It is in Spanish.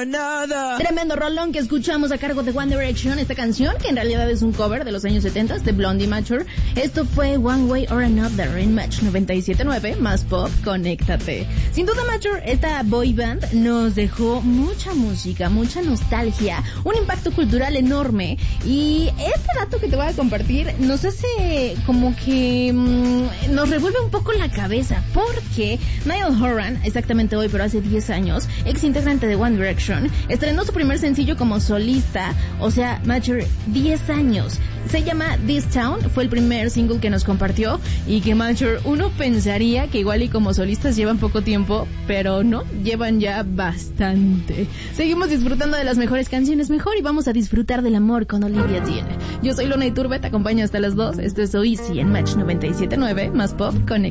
Another. Tremendo rolón que escuchamos a cargo de One Direction, esta canción que en realidad es un cover de los años 70 de Blondie Mature. Esto fue One Way or Another en Match 97.9, más pop, conéctate. Sin duda Mature, esta boy band nos dejó mucha música, mucha nostalgia, un impacto cultural enorme, y este dato que te voy a compartir nos hace como que nos revuelve un poco la cabeza, porque Niall Horan, exactamente hoy pero hace 10 años, ex integrante de One Direction, estrenó su primer sencillo como solista, o sea, Mature, 10 años. Se llama This Town, fue el primer single que nos compartió, y que Mature, uno pensaría que igual y como solistas llevan poco tiempo, pero no, llevan ya bastante. Seguimos disfrutando de las mejores canciones mejor y vamos a disfrutar del amor con Olivia Dean. Yo soy Luna Iturbe, te acompaño hasta las 2, esto es So Easy en Match 97.9, más pop, conecta.